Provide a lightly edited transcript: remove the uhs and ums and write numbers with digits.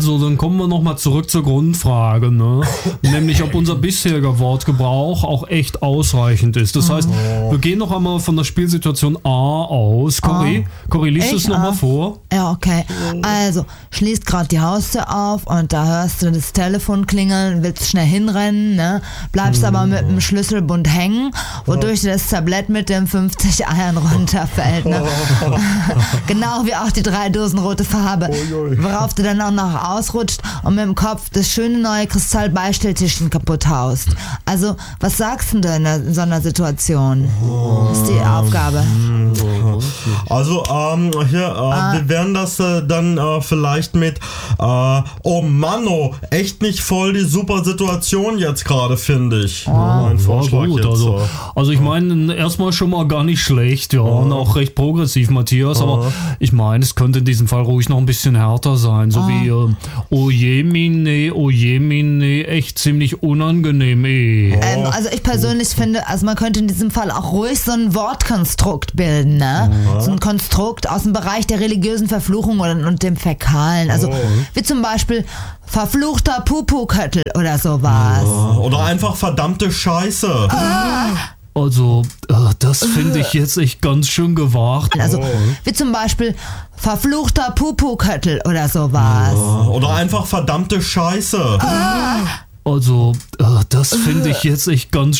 Also, dann kommen wir nochmal zurück zur Grundfrage, ne? Nämlich, ob unser bisheriger Wortgebrauch auch echt ausreichend ist. Das heißt, wir gehen noch einmal von der Spielsituation A aus. Corrie, liest es nochmal vor? Ja, okay. Also, schließt gerade die Haustür auf und da hörst du das Telefon klingeln, willst schnell hinrennen, ne? Bleibst aber mit dem Schlüsselbund hängen, wodurch dir das Tablett mit den 50 Eiern runterfällt, ne? Genau wie auch die 3 Dosen rote Farbe, worauf du dann auch noch ausrutscht und mit dem Kopf das schöne neue Kristallbeistelltischchen kaputt haust. Also, was sagst du denn in so einer Situation? Das ist die Aufgabe. Also, wir werden das dann vielleicht mit oh Manno, echt nicht voll die super Situation jetzt gerade, finde ich. Mein Vorschlag gut, jetzt. Also ich meine, erstmal schon mal gar nicht schlecht, ja, und auch recht progressiv, Matthias, aber ich meine, es könnte in diesem Fall ruhig noch ein bisschen härter sein, so wie oh je mine, echt ziemlich unangenehm, Also ich persönlich finde, also man könnte in diesem Fall auch ruhig so ein Wortkonstrukt bilden, ne? So ein Konstrukt aus dem Bereich der religiösen Verfluchung und dem Fäkalen, also wie zum Beispiel verfluchter Pupuköttel oder sowas. Oder einfach verdammte Scheiße. Also, das finde ich jetzt echt ganz schön gewagt. Also, wie zum Beispiel verfluchter Pupuköttel oder sowas. Oder einfach verdammte Scheiße. Also, das finde ich jetzt echt ganz